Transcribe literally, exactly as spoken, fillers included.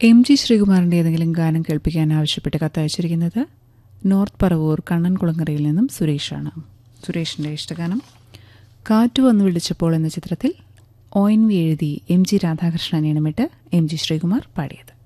M G ശ്രീകുമാറിൻ്റെ ഏതെങ്കിലും ഗാനം കേൾപ്പിക്കാൻ ആവശ്യപ്പെട്ട് കത്തയച്ചിരിക്കുന്നത് നോർത്ത് പറവൂർ കണ്ണൻകുളങ്ങരയിൽ നിന്നും സുരേഷാണ്. സുരേഷിൻ്റെ ഇഷ്ടഗാനം കാറ്റു വന്നു വിളിച്ചപ്പോൾ എന്ന ചിത്രത്തിൽ ഒ എൻ വി എഴുതി M G Radhakrishnan ഇണമിട്ട് M G Sreekumar പാടിയത്.